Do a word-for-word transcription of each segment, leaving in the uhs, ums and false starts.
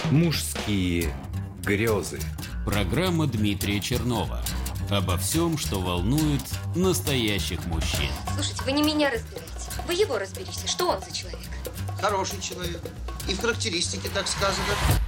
Мужские грезы. Программа Дмитрия Чернова. Обо всем, что волнует настоящих мужчин. Слушайте, вы не меня разбираете, вы его разберите. Что он за человек? Хороший человек. И в характеристике так сказано.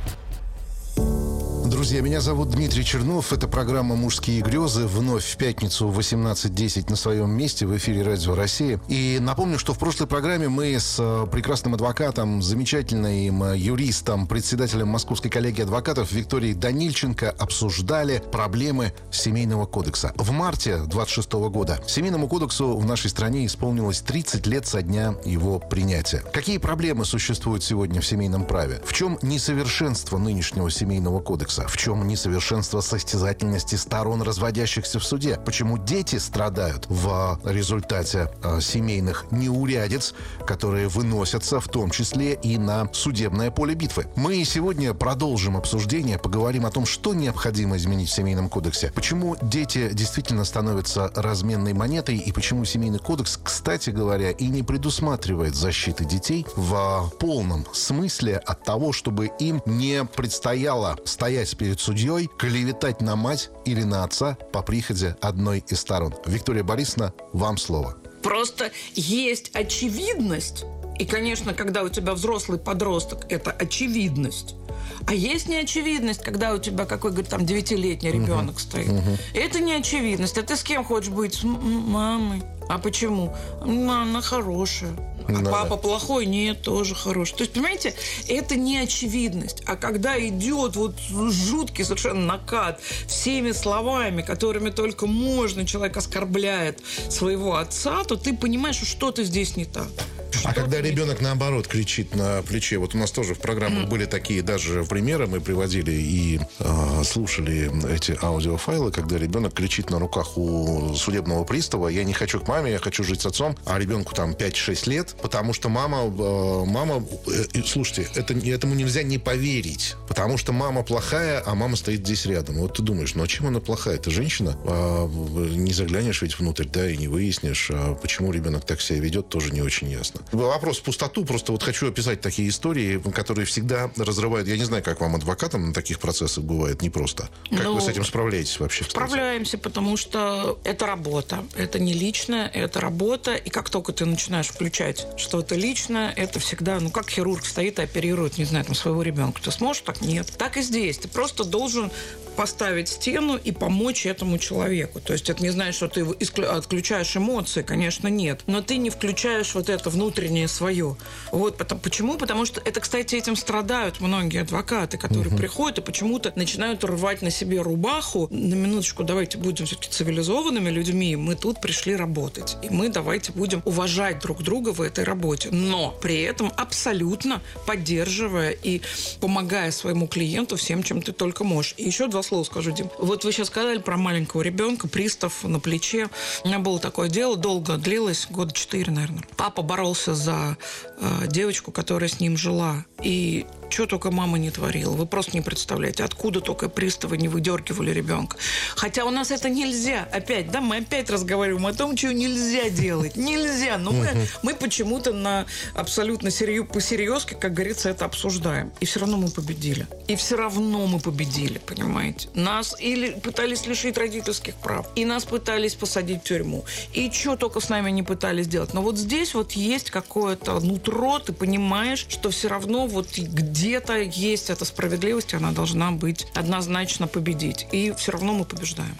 Друзья, меня зовут Дмитрий Чернов. Это программа «Мужские грезы». Вновь в пятницу в восемнадцать десять на своем месте в эфире «Радио Россия». И напомню, что в прошлой программе мы с прекрасным адвокатом, замечательным юристом, председателем Московской коллегии адвокатов Викторией Данильченко обсуждали проблемы Семейного кодекса. В марте двадцать шестого года Семейному кодексу в нашей стране исполнилось тридцать лет со дня его принятия. Какие проблемы существуют сегодня в семейном праве? В чем несовершенство нынешнего Семейного кодекса? В чем несовершенство состязательности сторон, разводящихся в суде? Почему дети страдают в результате э, семейных неурядиц, которые выносятся в том числе и на судебное поле битвы? Мы сегодня продолжим обсуждение, поговорим о том, что необходимо изменить в Семейном кодексе, почему дети действительно становятся разменной монетой и почему Семейный кодекс, кстати говоря, и не предусматривает защиты детей в полном смысле от того, чтобы им не предстояло стоять перед судьей, клеветать на мать или на отца по приходе одной из сторон. Виктория Борисовна, вам слово. Просто есть очевидность. И, конечно, когда у тебя взрослый подросток, это очевидность. А есть неочевидность, когда у тебя какой, говорит, там, девятилетний ребенок uh-huh. стоит. Uh-huh. Это не очевидность. А ты с кем хочешь быть? С мамой. А почему? Она хорошая. А да. Папа плохой? Нет, тоже хороший. То есть, понимаете, это не очевидность. А когда идет вот жуткий совершенно накат всеми словами, которыми только можно, человек оскорбляет своего отца, то ты понимаешь, что что-то здесь не так. А когда ребенок, наоборот, кричит на плече, вот у нас тоже в программах mm. были такие даже примеры, мы приводили и э, слушали эти аудиофайлы, когда ребенок кричит на руках у судебного пристава: я не хочу к маме, я хочу жить с отцом, а ребенку там пять-шесть лет, потому что мама, э, мама, э, слушайте, это, этому нельзя не поверить, потому что мама плохая, а мама стоит здесь рядом. Вот ты думаешь, ну а чем она плохая? Это женщина, а, не заглянешь ведь внутрь, да, и не выяснишь, а почему ребенок так себя ведет, тоже не очень ясно. Вопрос в пустоту. Просто вот хочу описать такие истории, которые всегда разрывают. Я не знаю, как вам, адвокатам, на таких процессах бывает непросто. Как ну, вы с этим справляетесь вообще? Кстати? Справляемся, потому что это работа. Это не личное, это работа. И как только ты начинаешь включать что-то личное, это всегда, ну, как хирург стоит и оперирует, не знаю, там, своего ребенка. Ты сможешь? Так нет. Так и здесь. Ты просто должен поставить стену и помочь этому человеку. То есть это не значит, что ты отключаешь эмоции, конечно, нет. Но ты не включаешь вот это внутреннее свое. Вот почему? Потому что это, кстати, этим страдают многие адвокаты, которые uh-huh. приходят и почему-то начинают рвать на себе рубаху. На минуточку, давайте будем все-таки цивилизованными людьми. Мы тут пришли работать. И мы давайте будем уважать друг друга в этой работе. Но при этом абсолютно поддерживая и помогая своему клиенту всем, чем ты только можешь. И еще два слова скажу, Дим. Вот вы сейчас сказали про маленького ребенка, пристав на плече. У меня было такое дело, долго длилось, года четыре, наверное. Папа боролся за э, девочку, которая с ним жила. И что только мама не творила. Вы просто не представляете, откуда только приставы не выдергивали ребенка. Хотя у нас это нельзя. Опять, да, мы опять разговариваем о том, чего нельзя делать. Нельзя. Но мы, мы почему-то на абсолютно серью, по-серьезки, как говорится, это обсуждаем. И все равно мы победили. И все равно мы победили, понимаете. Нас или пытались лишить родительских прав, и нас пытались посадить в тюрьму. И что только с нами не пытались сделать. Но вот здесь вот есть какое-то нутро, ты понимаешь, что все равно вот где-то есть эта справедливость, она должна быть однозначно победить. И все равно мы побеждаем.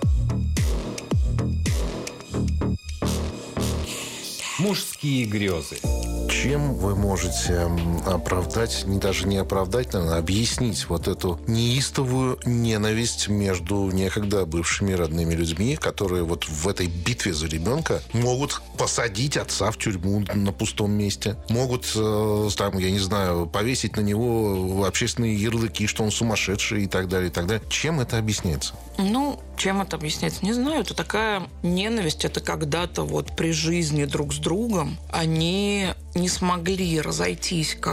Мужские грезы. Чем вы можете оправдать, не даже не оправдать, наверное, объяснить вот эту неистовую ненависть между некогда бывшими родными людьми, которые вот в этой битве за ребенка могут посадить отца в тюрьму на пустом месте, могут, там, я не знаю, повесить на него общественные ярлыки, что он сумасшедший и так далее, и так далее. Чем это объясняется? Ну, чем это объясняется? Не знаю. Это такая ненависть. Это когда-то вот при жизни друг с другом они не смогли разойтись как